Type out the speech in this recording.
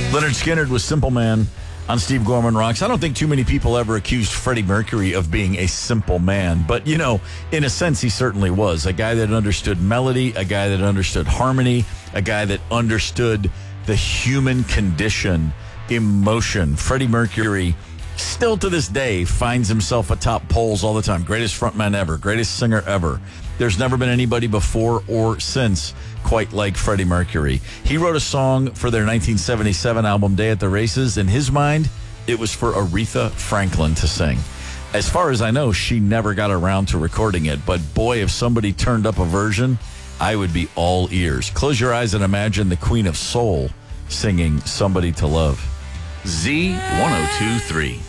Leonard Skinner was Simple Man on Steve Gorman Rocks. I don't think too many people ever accused Freddie Mercury of being a simple man, but, you know, in a sense, he certainly was. A guy that understood melody, a guy that understood harmony, a guy that understood the human condition, emotion. Freddie Mercury, still to this day, finds himself atop polls all the time. Greatest frontman ever, greatest singer ever. There's never been anybody before or since quite like Freddie Mercury. He wrote a song for their 1977 album, Day at the Races. In his mind, it was for Aretha Franklin to sing. As far as I know, she never got around to recording it. But boy, if somebody turned up a version, I would be all ears. Close your eyes and imagine the Queen of Soul singing Somebody to Love. Z 102.3.